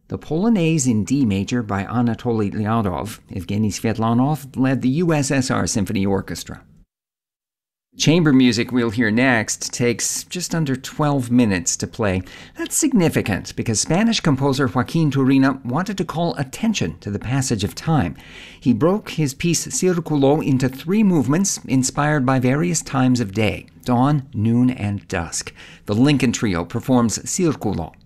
The Polonaise in D major by Anatoly Lyadov. Evgeny Svetlanov led the USSR Symphony Orchestra. Chamber music we'll hear next takes just under 12 minutes to play. That's significant because Spanish composer Joaquin Turina wanted to call attention to the passage of time. He broke his piece Circulo into 3 movements inspired by various times of day: dawn, noon, and dusk. The Lincoln Trio performs Circulo.